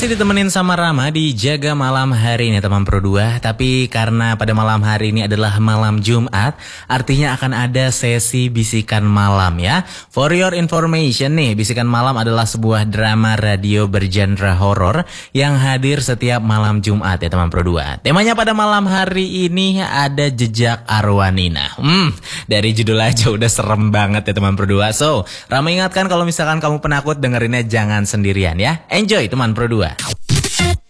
Masih ditemenin sama Rama di Jaga Malam hari ini teman Pro 2. Tapi karena pada malam hari ini adalah malam Jumat, artinya akan ada sesi bisikan malam ya. For your information nih, bisikan malam adalah sebuah drama radio bergenre horor yang hadir setiap malam Jumat ya teman Pro 2. Temanya pada malam hari ini ada jejak arwah Nina. Dari judul aja udah serem banget ya teman Pro 2. So, Rama ingatkan kalau misalkan kamu penakut, dengerinnya jangan sendirian ya. Enjoy teman Pro 2.